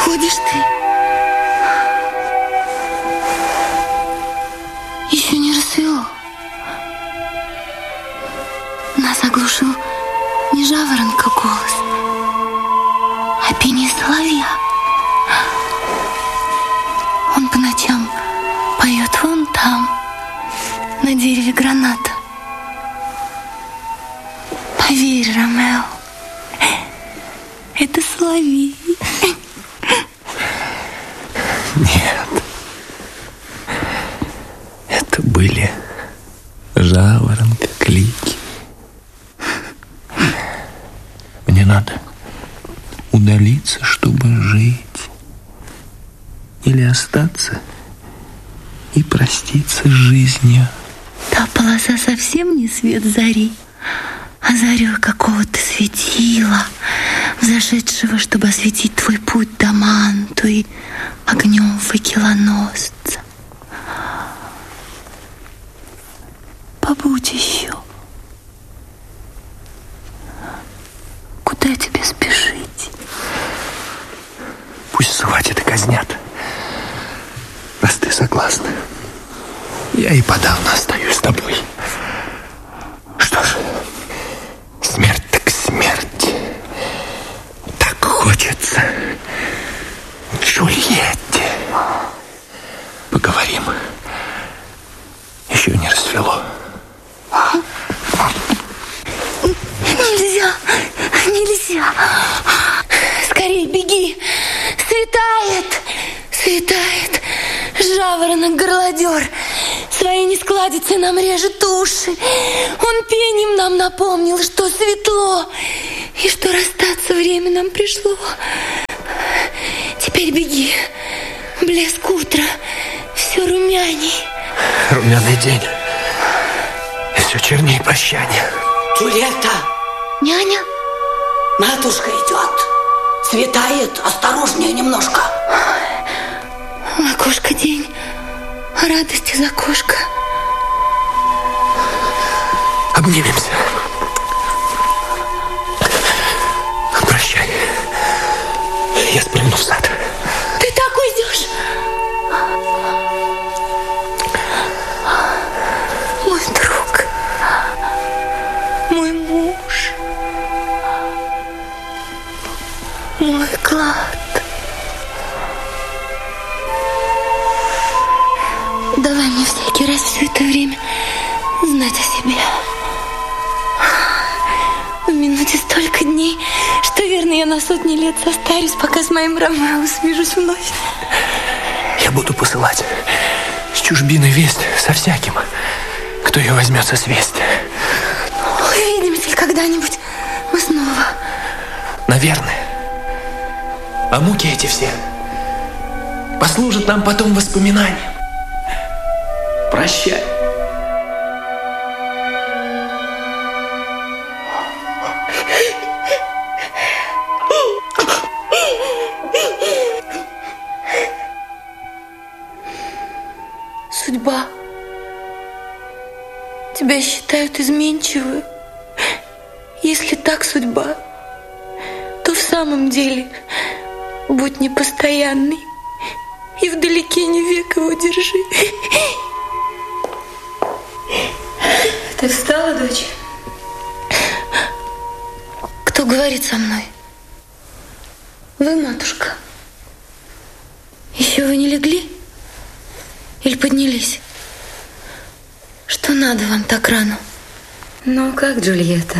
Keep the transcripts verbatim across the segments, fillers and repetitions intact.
Уходишь ты? Еще не рассвело. Нас оглушил не жаворонка голос, а пение соловья. Он по ночам поет вон там, на дереве граната. Поверь, Ромео, это соловей. Нет. Это были жаворонка клики. Мне надо удалиться, чтобы жить. Или остаться и проститься с жизнью. Та полоса совсем не свет зари, а зарю какого-то светила, взошедшего, чтобы осветить твой путь до Мантуи огнем факелоносца. Побудь еще. Куда тебе спешить? Пусть схватят и казнят. Раз ты согласна, я и подавно остаюсь с тобой. Что ж, смерть так смерть. Так хочется Джульетте. Поговорим. Еще не рассвело. Нельзя, нельзя. Скорей беги. Светает, светает. Жаворонок-горлодер свои нескладицы нам режет уши. Он пением нам напомнил, что светло и что расстаться время нам пришло. Теперь беги. Блеск утра все румяней. Румяный день. И все черней прощание. Джульетта! Няня? Матушка идет. Светает, осторожнее немножко. В окошко день, радость из окошка. Обнимемся. Прощай. Я спрыгну в сад. Ты так уйдешь? Мой друг, мой муж, мой клад. Давай мне всякий раз все это время знать о себе. В минуте столько дней, что, верно, я на сотни лет состарюсь, пока с моим Ромео свяжусь вновь. Я буду посылать с чужбины весть со всяким, кто ее возьмется свесть. Увидимся ли когда-нибудь мы снова? Наверное. А муки эти все послужат нам потом воспоминанием. Прощай. Судьба. Тебя считают изменчивой. Если так судьба, то в самом деле будь непостоянный и вдалеке не век его держи. Ты встала, дочь? Кто говорит со мной? Вы, матушка? Еще вы не легли? Или поднялись? Что надо вам так рано? Ну, как, Джульетта?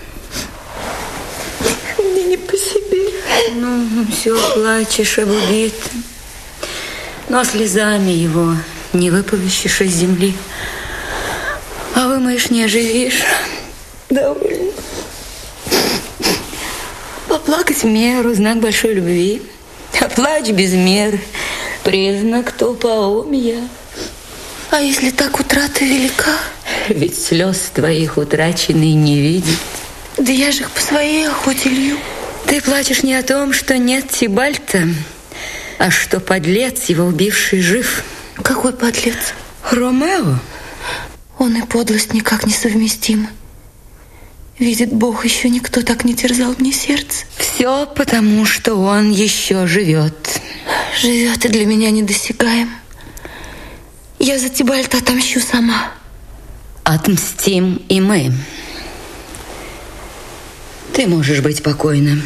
Мне не по себе. Ну, все плачешь об убитом. Но слезами его не выповещешь из земли. А вымоешь, не оживишь. Довольно. Поплакать в меру — знак большой любви. А плач без меры — признак тупоумия. А если так утрата велика? Ведь слез твоих утраченный не видит. Да я же их по своей охоте лью. Ты плачешь не о том, что нет Тибальта, а что подлец, его убивший, жив. Какой подлец? Ромео. Он и подлость никак не совместимы. Видит Бог, еще никто так не терзал мне сердце. Все потому, что он еще живет. Живет и для меня недосягаем. Я за Тибальта отомщу сама. Отмстим и мы. Ты можешь быть покойна.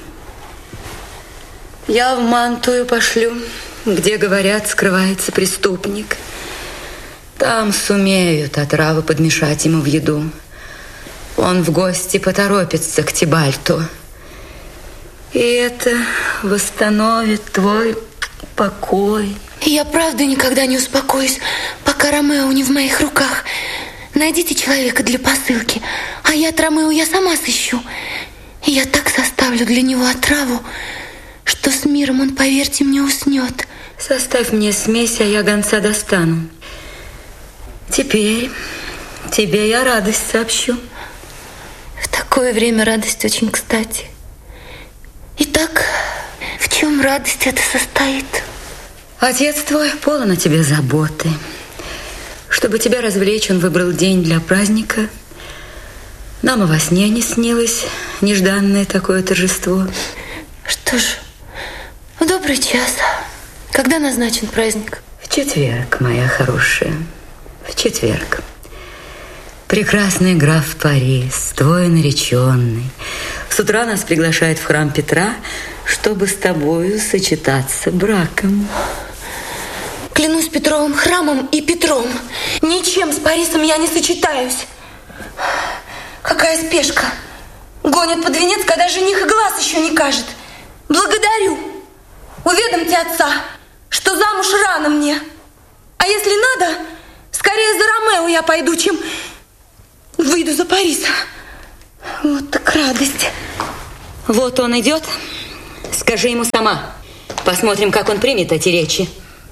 Я в Мантую пошлю, где, говорят, скрывается преступник. Там сумеют отравы подмешать ему в еду. Он в гости поторопится к Тибальту. И это восстановит твой покой. Я правда никогда не успокоюсь, пока Ромео не в моих руках. Найдите человека для посылки, а я от Ромео я сама сыщу. И я так составлю для него отраву, что с миром он, поверьте мне, уснет. Составь мне смесь, а я гонца достану. Теперь тебе я радость сообщу. В такое время радость очень кстати. Итак, в чем радость эта состоит? Отец твой полон о тебе заботы. Чтобы тебя развлечь, он выбрал день для праздника. Нам и во сне не снилось нежданное такое торжество. Что ж, в добрый час. Когда назначен праздник? В четверг, моя хорошая. В четверг. Прекрасный граф Парис, твой нареченный, с утра нас приглашает в храм Петра, чтобы с тобою сочетаться браком. Клянусь Петровым храмом и Петром, ничем с Парисом я не сочетаюсь. Какая спешка! Гонят под венец, когда жених и глаз еще не кажет. Благодарю. Уведомьте отца, что замуж рано мне. А если надо, скорее за Ромео я пойду, чем выйду за Париса. Вот так радость. Вот он идет. Скажи ему сама. Посмотрим, как он примет эти речи.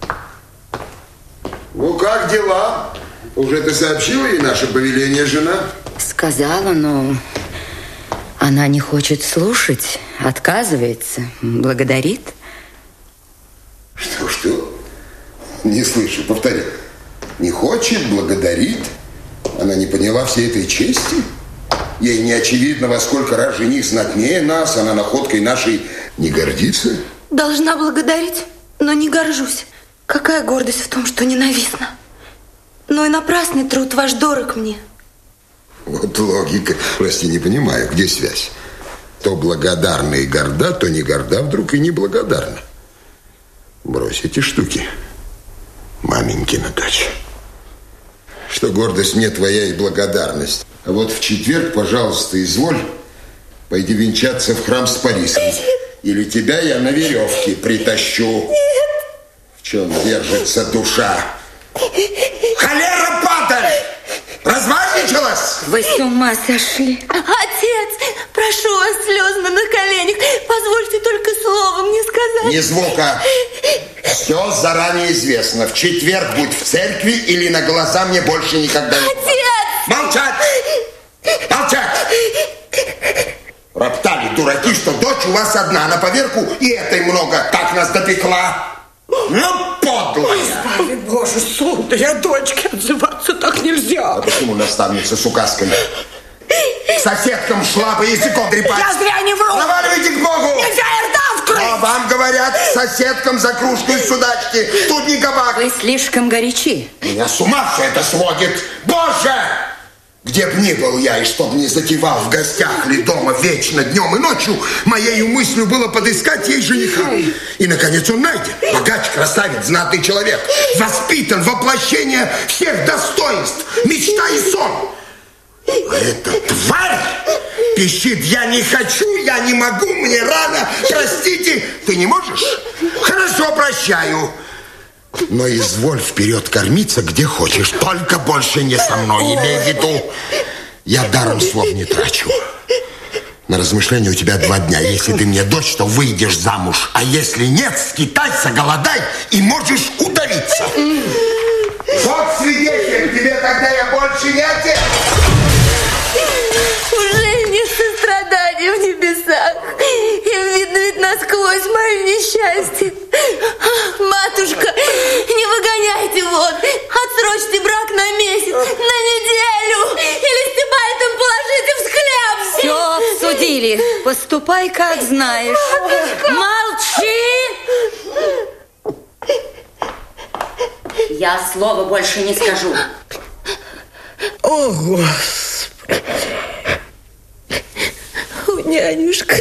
Ну, как дела? Уже ты сообщила ей наше повеление, жена? Сказала, но она не хочет слушать, отказывается, благодарит. Что, что? Не слышу, повтори. Не хочет, благодарит? Она не поняла всей этой чести? Ей не очевидно, во сколько раз жених знатнее нас, она находкой нашей не гордится? Должна благодарить, но не горжусь. Какая гордость в том, что ненавистна. Но и напрасный труд ваш дорог мне. Вот логика. Прости, не понимаю, где связь? То благодарна и горда, то не горда вдруг и не благодарна. Брось эти штуки, маменькина дочь. Что гордость мне твоя и благодарность. А вот в четверг, пожалуйста, изволь, пойди венчаться в храм с Парисом. Или тебя я на веревке притащу. Нет. В чем держится душа? Холера, падаль! Разважничалась? Вы с ума сошли. Отец, прошу вас слезно на коленях. Позвольте только слово мне сказать. Ни звука. Все заранее известно. В четверг будь в церкви или на глаза мне больше никогда не... Отец! Молчать! Молчать! Роптали дураки, что дочь у вас одна, на поверку и этой много. Так нас допекла. Ну, подлая! Слава Боже, сударь, о дочке отзываться так нельзя. А почему наставница с указками? К соседкам шла бы языком трепать. Я зря не вру. Проваливайте к Богу. Нельзя и рта открыть. Но вам говорят, к соседкам за кружку из судачки. Тут не кабак. Вы слишком горячи. Меня с ума все это сводит. Боже! Где б ни был я, и чтоб не затевал в гостях ли дома вечно, днем и ночью, моею мыслью было подыскать ей жениха. И, наконец, он найден. Богач, красавец, знатный человек. Воспитан, воплощение всех достоинств. Мечта и сон. А эта тварь пищит: я не хочу, я не могу, мне рано, простите. Ты не можешь? Хорошо, прощаю. Но изволь вперед кормиться где хочешь, только больше не со мной, имей в виду. Я даром слов не трачу. На размышление у тебя два дня. Если ты мне дочь, то выйдешь замуж. А если нет, скитайся, голодай и можешь удавиться. Вот свидетель, тебе тогда я больше не отец. Уже нет сострадания в небесах. Им видно ведь насквозь мое несчастье. Матушка, не выгоняйте вон. Отсрочьте брак на месяц, на неделю. Или с Тибальтом положите в схлеб. поступай, как знаешь. Молчи! Я слова больше не скажу. О, Господи! О, нянюшка,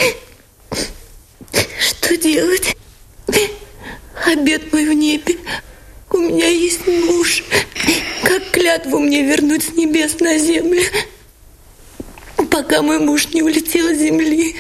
что делать? Обед мой в небе. У меня есть муж. Как клятву мне вернуть с небес на землю, пока мой муж не улетел с земли?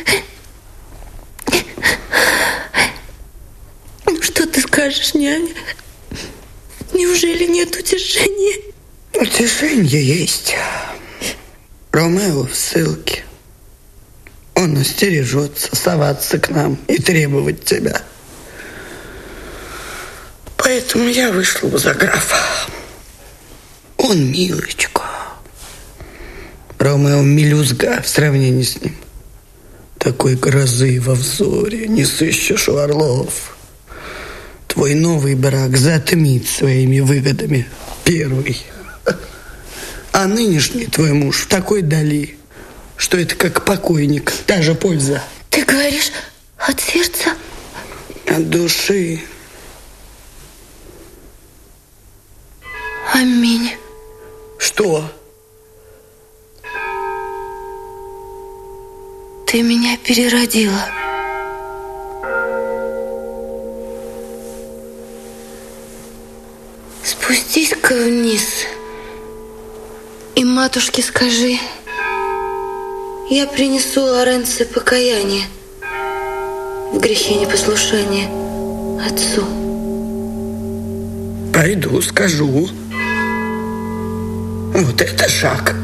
Ну, что ты скажешь, няня? Неужели нет утешения? Утешение есть. Ромео в ссылке. Он остережется соваться к нам и требовать тебя. Поэтому я вышла за графа. Он милочка. Ромео мелюзга в сравнении с ним. Такой грозы во взоре не сыщешь у орлов. Твой новый брак затмит своими выгодами первый. А нынешний твой муж в такой дали, что это как покойник, та же польза. Ты говоришь от сердца? От души. Аминь. Что? Ты меня переродила. Спустись-ка вниз и матушке скажи, я принесу Лоренцо покаяние в грехе непослушания отцу. Пойду, скажу. Вот это шаг.